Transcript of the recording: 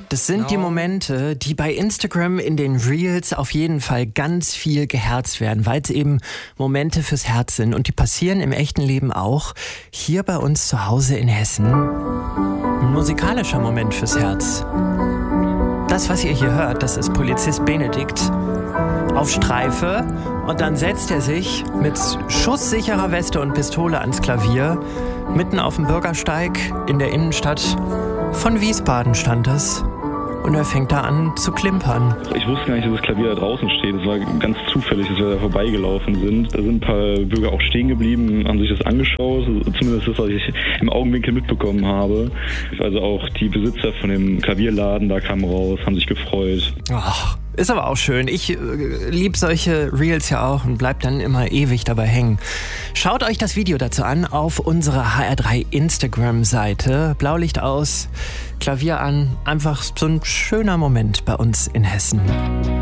Das sind die Momente, die bei Instagram in den Reels auf jeden Fall ganz viel geherzt werden, weil es eben Momente fürs Herz sind. Und die passieren im echten Leben auch hier bei uns zu Hause in Hessen. Ein musikalischer Moment fürs Herz. Das, was ihr hier hört, das ist Polizist Benedikt auf Streife. Und dann setzt er sich mit schusssicherer Weste und Pistole ans Klavier. Mitten auf dem Bürgersteig in der Innenstadt von Wiesbaden stand es. Und er fängt da an zu klimpern. Ich wusste gar nicht, dass das Klavier da draußen steht. Es war ganz zufällig, dass wir da vorbeigelaufen sind. Da sind ein paar Bürger auch stehen geblieben, haben sich das angeschaut. Zumindest das, was ich im Augenwinkel mitbekommen habe. Also auch die Besitzer von dem Klavierladen, da kamen raus, haben sich gefreut. Ach, ist aber auch schön. Ich liebe solche Reels ja auch und bleib dann immer ewig dabei hängen. Schaut euch das Video dazu an auf unserer HR3 Instagram-Seite. Blaulicht aus, Klavier an. Einfach so ein schöner Moment bei uns in Hessen.